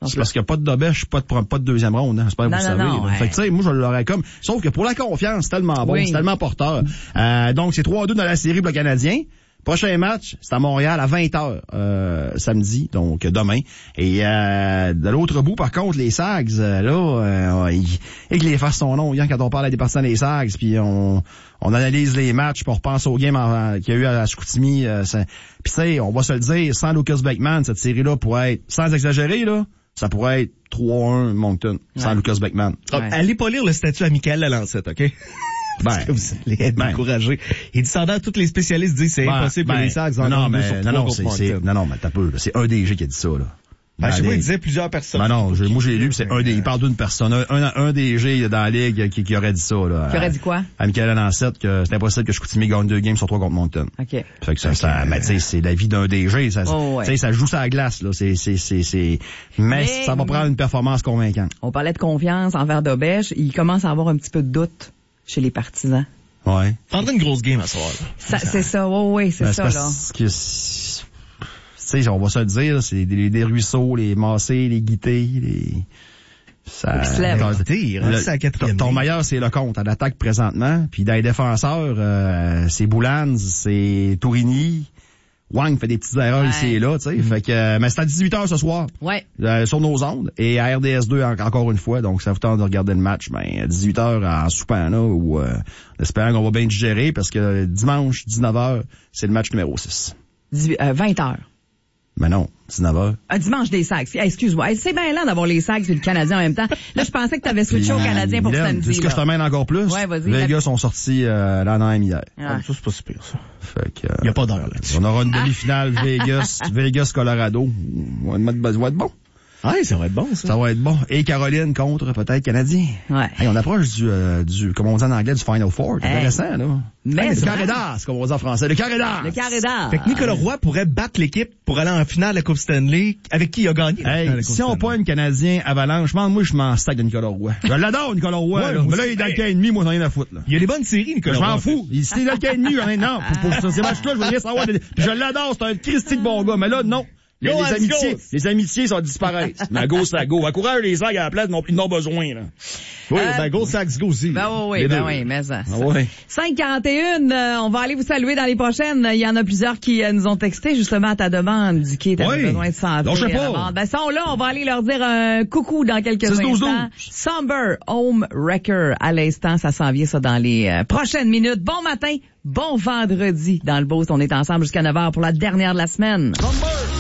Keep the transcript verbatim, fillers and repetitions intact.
C'est parce qu'il n'y a pas de dobèche, pas de, pas de deuxième ronde, hein. J'espère que vous non, savez. non, ouais. Fait que, tu sais, moi, je l'aurais comme, sauf que pour la confiance, c'est tellement bon, Oui. c'est tellement porteur. Euh, donc, c'est trois à deux dans la série pour le Canadien. Prochain match, c'est à Montréal à vingt heures, euh, samedi, donc demain. Et euh, de l'autre bout, par contre, les Sags, euh, là, euh, ils, et que les fassent son nom, hein, quand on parle à des partisans des Sags, puis on, on analyse les matchs, puis on repense au game en, qu'il y a eu à Chicoutimi. Euh, puis tu sais, on va se le dire, sans Lucas Beckman, cette série-là pourrait être, sans exagérer, là, ça pourrait être trois un Moncton, sans ouais. Lucas Beckman. Ouais. Allez pas lire le statut à Michael Lalancette, OK? Parce Ben, que vous allez être ben. découragé. Et descendant, tous les spécialistes disent que c'est Ben, impossible ben, que les Sags en non, ont deux mais, sur non, trois non, contre c'est, c'est, Moncton. non, non, mais t'as peu, là. C'est un D G qui a dit ça, là. Ben, je sais pas, il Ligue. disait plusieurs personnes. Ben non, j'ai, moi j'ai lu, c'est un des, il parle d'une personne, un, un, un D G dans la ligue qui, qui aurait dit ça, là. Qui aurait dit quoi? À Michael Lalancette, que c'est impossible que Chicoutimi gagne deux games sur trois contre Moncton. OK. Fait que ça, ça, mais tu sais, c'est la vie d'un D G, ça, Oh, ouais. tu sais, ça joue sur la glace, là. C'est, c'est, c'est, c'est, mais, Mais- ça va prendre une performance convaincante. On parlait de confiance envers Dobèche. Il commence à avoir un petit peu de doute chez les partisans. Ouais. Prendrait une grosse game à soir, là. Ça, c'est ça, oui, oui, c'est Ben, ça, là. parce que, c'est- tu sais, on va se le dire, c'est des, des ruisseaux, les massés, les guittés, les, ça, Qui se lèvent. ton- Dire, hein, le- c'est la quatrième ton ligne. meilleur, c'est le compte à l'attaque présentement. Puis dans les défenseurs, euh, c'est Boulans, c'est Tourigny. Wang fait des petites erreurs Ouais. ici et là, tu sais. Fait que, euh, mais c'est à dix-huit heures ce soir. Ouais. Euh, sur nos ondes. Et à R D S deux en- encore une fois. Donc, ça vous tente de regarder le match. Ben, à dix-huit heures en soupant, là, ou, euh, en espérant qu'on va bien digérer parce que dimanche, dix-neuf heures, c'est le match numéro six. dix-huit, euh, vingt heures. Mais non, dix-neuf heures. Un dimanche des Sags. Hey, excuse-moi. Hey, c'est bien lent d'avoir les Sags et le Canadien en même temps. Là, je pensais que tu avais switché au Canadien pour Mylène, samedi. est-ce que je te là. mène encore plus? Ouais, vas-y. Les gars sont sortis euh, là en hier. Ah. Ça, c'est pas super, ça. Fait que, euh, Il y a pas d'heure là-dessus. on aura une demi-finale Vegas, Vegas, Colorado. On va mettre- ça va être bon. Ouais, ça va être bon, ça. Ça va être bon. Et Caroline contre peut-être Canadien. Ouais. Hey, on approche du, euh, du, comme on dit en anglais, du Final Four. C'est Hey. intéressant, là. Mais Hey, le ça- carré d'as, comme on dit en français. Le carré d'as. Le carré d'art. Fait que Nicolas Roy pourrait battre l'équipe pour aller en finale de la Coupe Stanley, avec qui il a gagné. la finale de Hey, la Coupe si on Stanley. pointe Canadien Avalanche, moi, moi, je m'en stack de Nicolas Roy. Je l'adore, Nicolas Roy, Ouais, là. moi Mais là, aussi. il est dans le cas et demi, moi, j'en ai rien à foutre, là. Il y a des bonnes séries, Nicolas Je m'en Roy. fous. Il était dans le cas et demi, j'en ai, non. Pour, pour ces matchs-là, je veux rien savoir. de- Puis je l'adore, c'est un Christy de bon gars. Mais là, non. Les, Go, les let's amitiés, go. les amitiés, ça disparaître. Mais à go, c'est à go. Encourage les sacs à la place, ils n'ont besoin, là. Oui, Euh, ben, Go Sax, Go aussi. Ben oui, oui, Les ben deux. oui, mais ça. Ah ouais. cinq quarante et un, euh, on va aller vous saluer dans les prochaines. Il y en a plusieurs qui euh, nous ont texté justement à ta demande, Dicky, t'avais Oui. besoin de santé. Lâchez pas. à la bande. Ben, sont là, on va aller leur dire un coucou dans quelques six douze instants. douze. Somber Home Wrecker à l'instant, ça s'en vient ça dans les euh, prochaines minutes. Bon matin, bon vendredi dans le Beauce. On est ensemble jusqu'à neuf heures pour la dernière de la semaine. Somber.